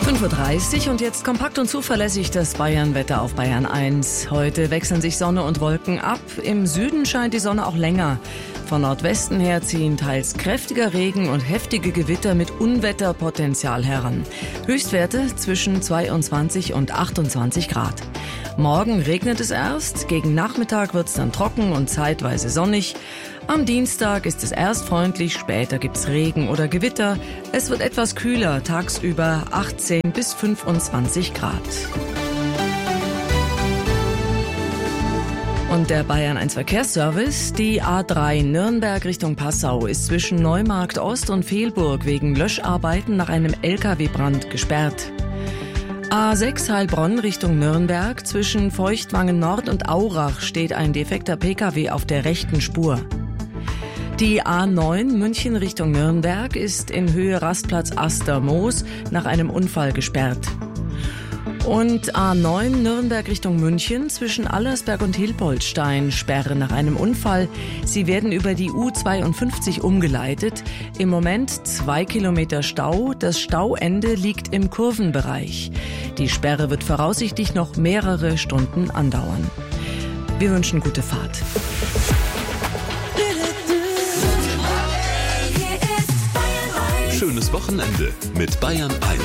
5:30 Uhr und jetzt kompakt und zuverlässig das Bayern-Wetter auf Bayern 1. Heute wechseln sich Sonne und Wolken ab. Im Süden scheint die Sonne auch länger. Von Nordwesten her ziehen teils kräftiger Regen und heftige Gewitter mit Unwetterpotenzial heran. Höchstwerte zwischen 22 und 28 Grad. Morgen regnet es erst, gegen Nachmittag wird es dann trocken und zeitweise sonnig. Am Dienstag ist es erst freundlich, später gibt's Regen oder Gewitter. Es wird etwas kühler, tagsüber 18 bis 25 Grad. Und der Bayern 1 Verkehrsservice, die A3 Nürnberg Richtung Passau ist zwischen Neumarkt Ost und Vehlburg wegen Löscharbeiten nach einem LKW-Brand gesperrt. A6 Heilbronn Richtung Nürnberg, zwischen Feuchtwangen Nord und Aurach steht ein defekter Pkw auf der rechten Spur. Die A9 München Richtung Nürnberg ist in Höhe Rastplatz Astermoos nach einem Unfall gesperrt. Und A9 Nürnberg Richtung München zwischen Allersberg und Hilpoltstein Sperre nach einem Unfall. Sie werden über die U52 umgeleitet. Im Moment 2 Kilometer Stau. Das Stauende liegt im Kurvenbereich. Die Sperre wird voraussichtlich noch mehrere Stunden andauern. Wir wünschen gute Fahrt. Schönes Wochenende mit Bayern 1.